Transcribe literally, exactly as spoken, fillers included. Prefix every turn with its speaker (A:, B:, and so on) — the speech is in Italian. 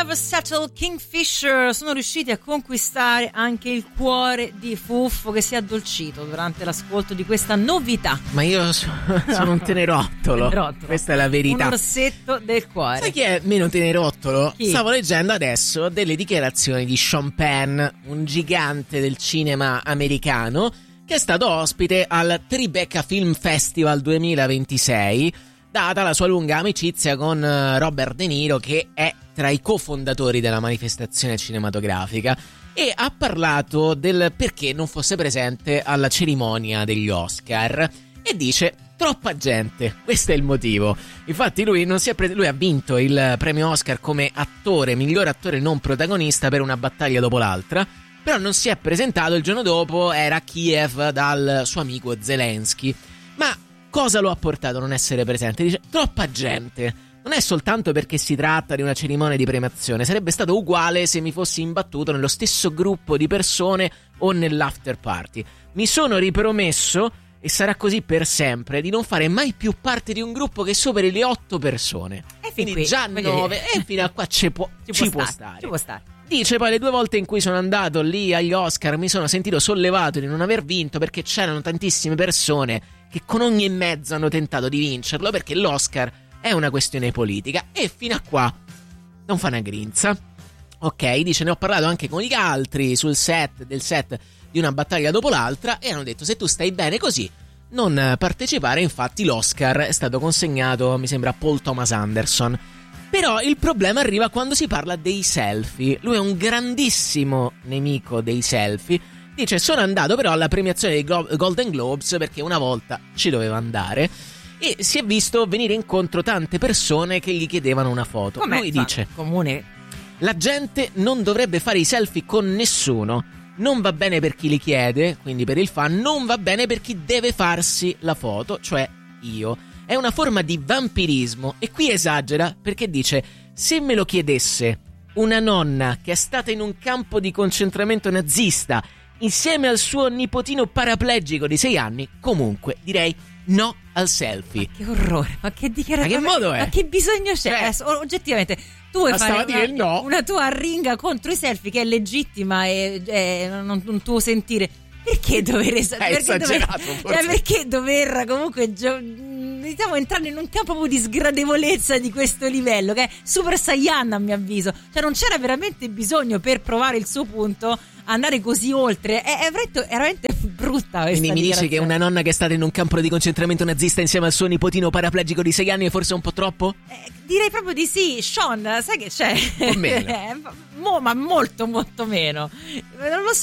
A: Never Settle, Kingfisher sono riusciti a conquistare anche il cuore di Fuffo, che si è addolcito durante l'ascolto di questa novità.
B: Ma io sono, sono un tenerottolo. tenerottolo, questa è la verità.
A: Un orsetto del cuore.
B: Sai chi è meno tenerottolo?
A: Chi?
B: Stavo leggendo adesso delle dichiarazioni di Sean Penn, un gigante del cinema americano, che è stato ospite al Tribeca Film Festival duemilaventisei, data la sua lunga amicizia con Robert De Niro, che è tra i cofondatori della manifestazione cinematografica, e ha parlato del perché non fosse presente alla cerimonia degli Oscar e dice: troppa gente, questo è il motivo. Infatti lui, non si è pre- lui ha vinto il premio Oscar come attore, miglior attore non protagonista per Una battaglia dopo l'altra, però non si è presentato. Il giorno dopo era a Kiev dal suo amico Zelensky. Ma cosa lo ha portato a non essere presente? Dice: troppa gente. Non è soltanto perché si tratta di una cerimonia di premiazione, sarebbe stato uguale se mi fossi imbattuto nello stesso gruppo di persone o nell'after party. Mi sono ripromesso, e sarà così per sempre, di non fare mai più parte di un gruppo che superi le otto persone.
A: E
B: quindi
A: qui,
B: già nove, e fino a qua ci può, ci
A: ci
B: ci
A: può
B: può
A: stare,
B: stare.
A: ci può stare.
B: Dice: poi le due volte in cui sono andato lì agli Oscar mi sono sentito sollevato di non aver vinto, perché c'erano tantissime persone che con ogni mezzo hanno tentato di vincerlo, perché l'Oscar è una questione politica. E fino a qua non fa una grinza. Ok, dice: ne ho parlato anche con gli altri sul set del set di Una battaglia dopo l'altra, e hanno detto: se tu stai bene così, non partecipare. Infatti l'Oscar è stato consegnato, mi sembra, a Paul Thomas Anderson. Però il problema arriva quando si parla dei selfie. Lui è un grandissimo nemico dei selfie. Dice: sono andato però alla premiazione dei Golden Globes perché una volta ci doveva andare, e si è visto venire incontro tante persone che gli chiedevano una foto.
A: Com'è?
B: Lui dice:
A: comune.
B: la gente non dovrebbe fare i selfie con nessuno. Non va bene per chi li chiede, quindi per il fan. Non va bene per chi deve farsi la foto, cioè io. È una forma di vampirismo. E qui esagera, perché dice: se me lo chiedesse una nonna che è stata in un campo di concentramento nazista insieme al suo nipotino paraplegico di sei anni, comunque direi no al selfie.
A: Ma che orrore, ma che dichiarazione,
B: ma che modo è?
A: Ma che bisogno c'è?
B: Cioè,
A: Adesso, oggettivamente tu vuoi fare una,
B: dire no.
A: una tua arringa contro i selfie, che è legittima e è non un tuo sentire. Perché dover es-
B: È
A: perché
B: esagerato,
A: dover,
B: forse.
A: cioè perché dover comunque gio- diciamo entrare in un campo proprio di sgradevolezza di questo livello, che è Super Saiyan a mio avviso. Cioè non c'era veramente bisogno, per provare il suo punto, andare così oltre. È, è, veramente, è veramente brutta questa.
B: Quindi mi dici che una nonna che è stata in un campo di concentramento nazista insieme al suo nipotino paraplegico di sei anni è forse un po' troppo?
A: Eh, direi proprio di sì. Sean, sai che c'è?
B: Un po' meno.
A: Eh, mo, ma molto molto meno. Non lo so.